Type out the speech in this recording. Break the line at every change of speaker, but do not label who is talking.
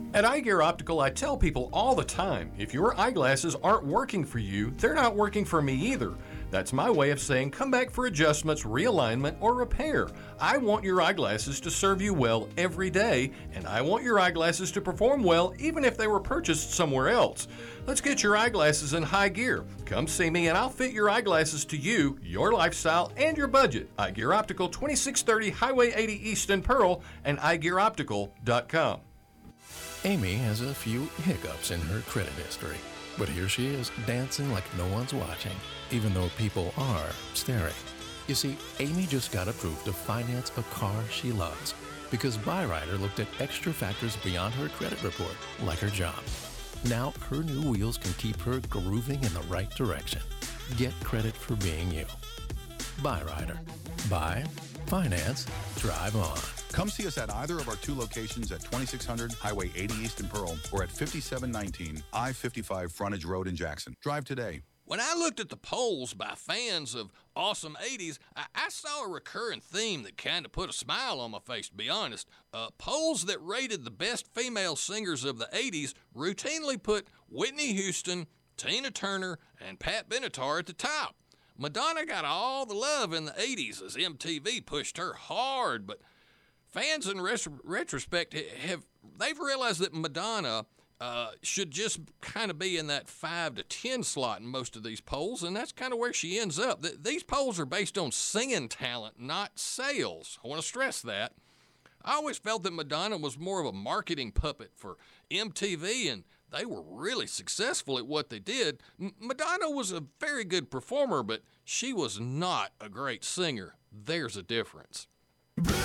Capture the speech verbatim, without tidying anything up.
At Eye Gear Optical, I tell people all the time, if your eyeglasses aren't working for you, they're not working for me either. That's my way of saying come back for adjustments, realignment, or repair. I want your eyeglasses to serve you well every day, and I want your eyeglasses to perform well even if they were purchased somewhere else. Let's get your eyeglasses in high gear. Come see me and I'll fit your eyeglasses to you, your lifestyle, and your budget. Eye Gear Optical, twenty-six thirty Highway eighty East in Pearl, and eye gear optical dot com.
Amy has a few hiccups in her credit history, but here she is dancing like no one's watching, even though people are staring. You see, Amy just got approved to finance a car she loves because Byrider looked at extra factors beyond her credit report, like her job. Now her new wheels can keep her grooving in the right direction. Get credit for being you. Byrider. Buy, finance, drive on.
Come see us at either of our two locations at twenty-six hundred Highway eighty East in Pearl or at fifty-seven nineteen I fifty-five Frontage Road in Jackson. Drive today.
When I looked at the polls by fans of awesome eighties, I, I saw a recurring theme that kind of put a smile on my face, to be honest. Uh, polls that rated the best female singers of the eighties routinely put Whitney Houston, Tina Turner, and Pat Benatar at the top. Madonna got all the love in the eighties as M T V pushed her hard, but fans in res- retrospect have they've realized that Madonna uh, should just kind of be in that five to ten slot in most of these polls, and that's kind of where she ends up. Th- these polls are based on singing talent, not sales. I want to stress that. I always felt that Madonna was more of a marketing puppet for M T V, and they were really successful at what they did. M- Madonna was a very good performer, but she was not a great singer. There's a difference.